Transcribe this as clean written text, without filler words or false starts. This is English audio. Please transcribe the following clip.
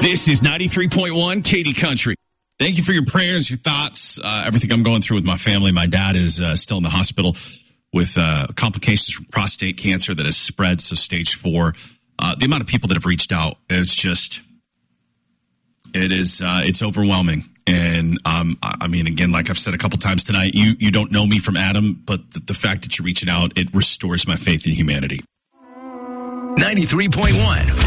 This is 93.1 Katy Country. Thank you for your prayers, your thoughts, everything I'm going through with my family. My dad is still in the hospital with complications from prostate cancer that has spread, so stage 4. The amount of people that have reached out is just, it's overwhelming. And I mean, again, like I've said a couple times tonight, you don't know me from Adam, but the fact that you're reaching out, it restores my faith in humanity. 93.1